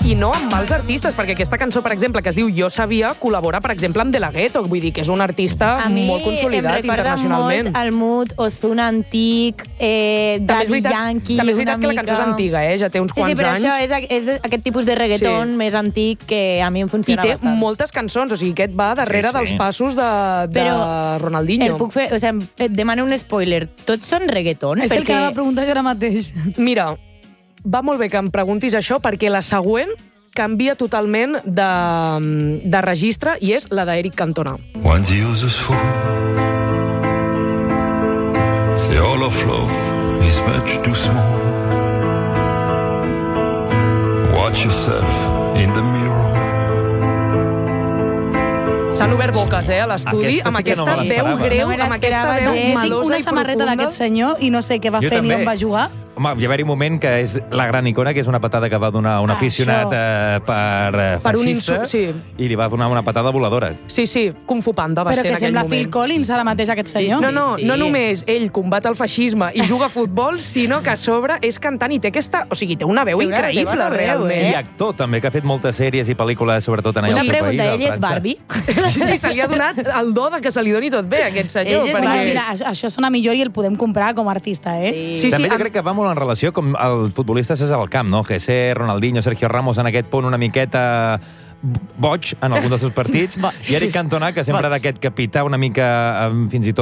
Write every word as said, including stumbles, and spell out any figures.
i no amb mals artistes, perquè aquesta cançó, per exemple, que es diu Jo Sabia, col·labora, per exemple, amb De La Ghetto, vull dir que és un artista molt consolidat internacionalment. A mi em recorda molt el mood Ozuna antic, eh, Daddy Yankee... També és veritat que la cançó és antiga, eh? Ja té uns sí, quants sí, però anys. això és, és aquest tipus de reggaeton sí. més antic que a mi em funciona bastant. I té bastant. moltes cançons, o sigui, aquest va darrere sí, sí. dels passos de, de però Ronaldinho. El puc fer, o sigui, et demano un spoiler. Tots són reggaeton? És perquè... el que va preguntar jo ara mateix. Mira, va molt bé que em preguntis això, perquè la següent canvia totalment de, de registre i és la d'Eric Cantona. One Dios is full. Say all of love is much too small. Watch yourself in the mirror. S'han obert boques, eh, a l'estudi, amb aquesta no veu greu, no amb aquesta veu Jo melosa tinc una i samarreta profunda. d'aquest senyor i no sé què va Jo fer també. ni on va jugar. Home, hi va haver un moment que és la gran icona, que és una patada que va donar un Ah, aficionat eh, per eh, Per un feixista, insult, sí. i li va donar una patada voladora. Sí, sí, Kung Fu Panda va Però ser en que aquell sembla moment. Phil Collins ara mateix, aquest senyor. No, no, Sí, sí. no només ell combat el feixisme i juga a futbol, sinó que a sobre és cantant i té aquesta... O sigui, té una veu Té una- té increïble, bona veu, realment. I actor, també, que ha fet moltes sèries i pel·lícules, sobretot en allà Una al seu país, pregunta, a ell és França. Barbie? Sí, sí, se li ha donat el do de que se li doni tot bé, a aquest senyor. Ell és perquè... Mira, mira, això, això sona millor i el podem comprar com a artista, eh? Sí. Sí, També sí, jo crec que va molt en relació com els futbolistes és al camp, no? José, Ronaldinho, Sergio Ramos en aquest punt una miqueta boig en algun dels seus partits, i Eric Cantona, que sempre era aquest capità una mica, fins i tot